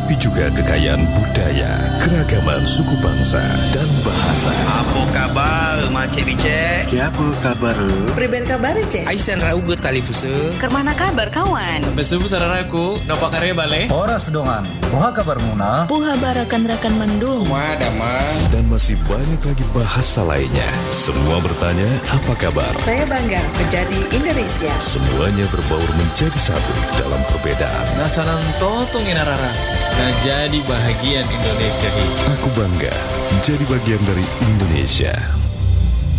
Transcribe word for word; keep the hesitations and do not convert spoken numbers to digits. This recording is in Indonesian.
tapi juga kekayaan budaya, keragaman suku bangsa, dan bahasa. Apa kabar, Macik Bicek? Siapa kabar? Priben kabar, Cek? Aisan rauge tali fuse. Kermana kabar, kawan? Besubu sararaku, nopa karya bale. Horas dongan, puha kabar muna. Puha barakan rakan mendung. Wadamang. Dan masih banyak lagi bahasa lainnya. Semua bertanya, apa kabar? Saya bangga menjadi Indonesia. Semuanya berbaur menjadi satu dalam perbedaan. Nasanan totong inarara. Nah jadi bahagian Indonesia. Aku bangga menjadi bagian dari Indonesia.